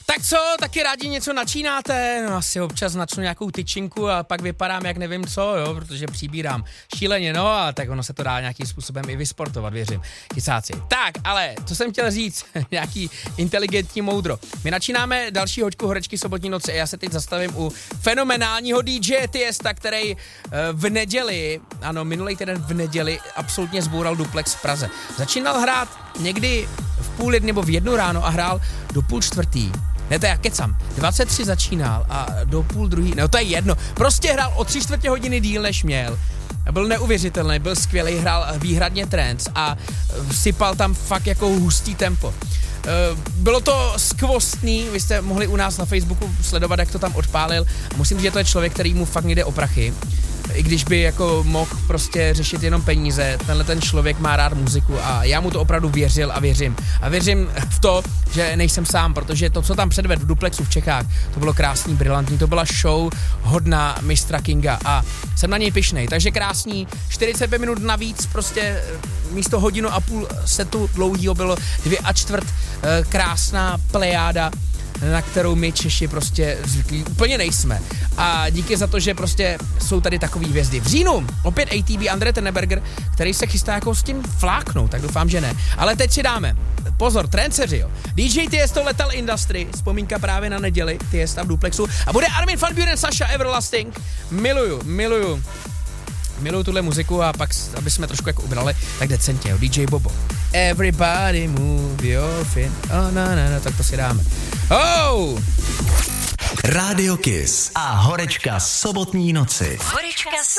Tak co, taky rádi něco načínáte? No asi občas načnu nějakou tyčinku a pak vypadám jak nevím co, jo, protože přibírám šíleně, no a tak ono se to dá nějakým způsobem i vysportovat, věřím, chysáci. Tak, ale co jsem chtěl říct, nějaký inteligentní moudro. My načínáme další hoďku Horečky sobotní noci a já se teď zastavím u fenomenálního DJ Tiesta, který v neděli, ano, minulý týden v neděli absolutně zboural duplex v Praze. Začínal hrát někdy v 12:30 nebo v 1 ráno a hrál do 3:30. Ne, to já kecam. 23 začínal a do 1:30, no to je jedno. Prostě hrál o 3/4 hodiny díl, než měl. Byl neuvěřitelný, byl skvělý, hrál výhradně trance a sypal tam fakt jako hustý tempo. Bylo to skvostný, vy jste mohli u nás na Facebooku sledovat, jak to tam odpálil a musím říct, že to je člověk, který mu fakt nejde o prachy. I když by jako mohl prostě řešit jenom peníze, tenhle ten člověk má rád muziku a já mu to opravdu věřil a věřím. A věřím v to, že nejsem sám, protože to, co tam předvedl v duplexu v Čechách, to bylo krásný, brilantní, to byla show hodná mistra Kinga a jsem na něj pyšnej. Takže krásný, 45 minut navíc, prostě místo 1,5 hodiny setu dlouhýho bylo 2,25, krásná plejáda, na kterou my Češi prostě zvyklí úplně nejsme. A díky za to, že prostě jsou tady takový hvězdy. V říjnu opět ATB Andre Tenneberger, který se chystá jako s tím fláknout, tak doufám, že ne. Ale teď si dáme, pozor, trenceři, jo. DJ Tiesto Lethal Industry, vzpomínka právě na neděli, Tiesta v duplexu. A bude Armin van Buuren, Sasha Everlasting. Miluju tuhle muziku a pak, aby jsme trošku jako ubrali, tak decentně, jo. DJ Bobo. Everybody move your feet. Oh, na, tak to si dáme. Oh! Radio Kiss a Horečka sobotní noci.